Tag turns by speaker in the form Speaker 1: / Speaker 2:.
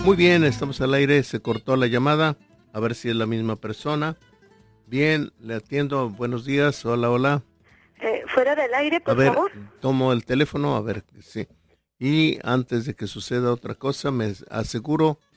Speaker 1: Muy bien, estamos al aire, se cortó la llamada, a ver si es la misma persona. Bien, le atiendo, buenos días, hola, hola.
Speaker 2: Fuera del aire,
Speaker 1: A
Speaker 2: por
Speaker 1: ver,
Speaker 2: favor.
Speaker 1: tomo el teléfono, a ver, sí. Y antes de que suceda otra cosa, me aseguro